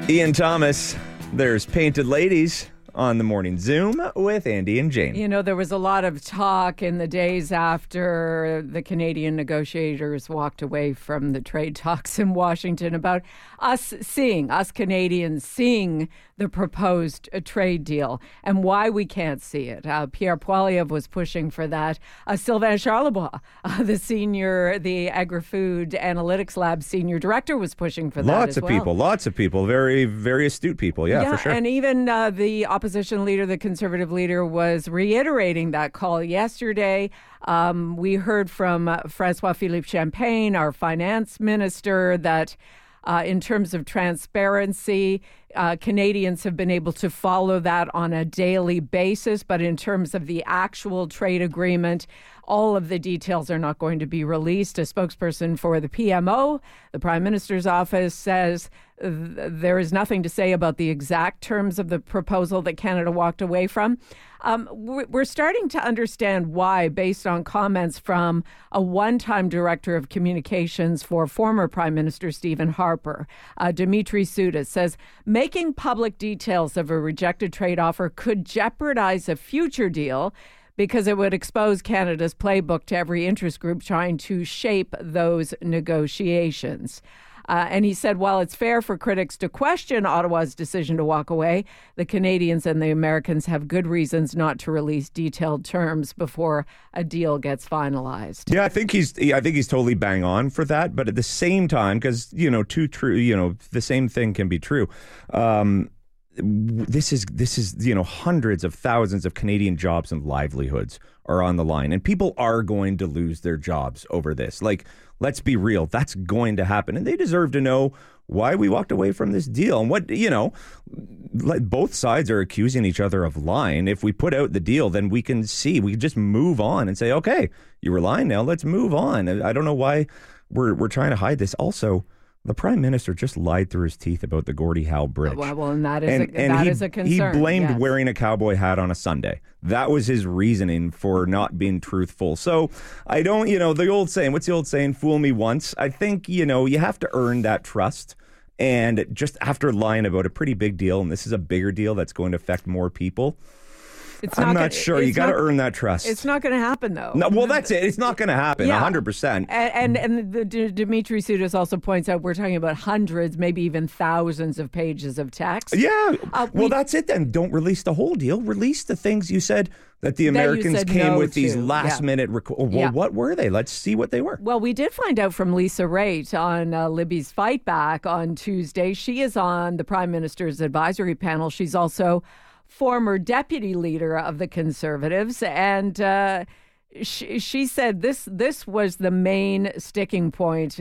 Ian Thomas, there's Painted Ladies on the Morning Zoom with Andy and Jane. You know, there was a lot of talk in the days after the Canadian negotiators walked away from the trade talks in Washington about us Canadians seeing the proposed trade deal and why we can't see it. Pierre Poilievre was pushing for that. Sylvain Charlebois, the Agri-Food Analytics Lab senior director, was pushing for that Lots of people, very, very astute people, yeah, for sure. And even the opposition leader, the Conservative leader, was reiterating that call yesterday. We heard from François-Philippe Champagne, our finance minister, that in terms of transparency, Canadians have been able to follow that on a daily basis. But in terms of the actual trade agreement, all of the details are not going to be released. A spokesperson for the PMO, the Prime Minister's office, says there is nothing to say about the exact terms of the proposal that Canada walked away from. We're starting to understand why, based on comments from a one-time director of communications for former Prime Minister Stephen Harper. Dimitri Soudis says making public details of a rejected trade offer could jeopardize a future deal because it would expose Canada's playbook to every interest group trying to shape those negotiations. And he said, while it's fair for critics to question Ottawa's decision to walk away, the Canadians and the Americans have good reasons not to release detailed terms before a deal gets finalized. Yeah, I think he's totally bang on for that. But at the same time, because, the same thing can be true. This is hundreds of thousands of Canadian jobs and livelihoods are on the line, and people are going to lose their jobs over this. Like, let's be real, that's going to happen, and they deserve to know why we walked away from this deal. And what, both sides are accusing each other of lying. If we put out the deal, then we can just move on and say, okay, you were lying, now let's move on. I don't know why we're trying to hide this. Also, the Prime Minister just lied through his teeth about the Gordie Howe Bridge. Well, and that is a concern. He blamed wearing a cowboy hat on a Sunday. That was his reasoning for not being truthful. So I don't, the old saying, what's the old saying? Fool me once. I think, you have to earn that trust. And just after lying about a pretty big deal, and this is a bigger deal that's going to affect more people, I'm not sure. You got to earn that trust. It's not going to happen, though. No, well, that's it. It's not going to happen, 100%. And the Dimitri Soudis also points out we're talking about hundreds, maybe even thousands of pages of text. Yeah. That's it then. Don't release the whole deal. Release the things you said that the Americans came with these last-minute what were they? Let's see what they were. Well, we did find out from Lisa Raitt on Libby's Fight Back on Tuesday. She is on the Prime Minister's advisory panel. She's also former deputy leader of the Conservatives, and she said this was the main sticking point